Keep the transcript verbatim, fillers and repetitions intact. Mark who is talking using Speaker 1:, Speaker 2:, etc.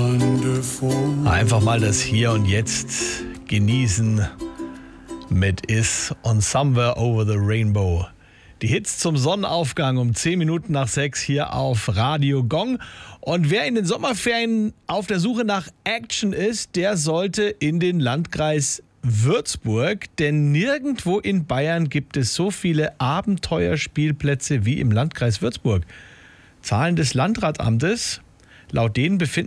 Speaker 1: Einfach mal das Hier und Jetzt genießen mit Is und Somewhere Over the Rainbow. Die Hits zum Sonnenaufgang um zehn Minuten nach sechs hier auf Radio Gong. Und wer in den Sommerferien auf der Suche nach Action ist, der sollte in den Landkreis Würzburg, denn nirgendwo in Bayern gibt es so viele Abenteuerspielplätze wie im Landkreis Würzburg. Zahlen des Landratsamtes: Laut denen befinden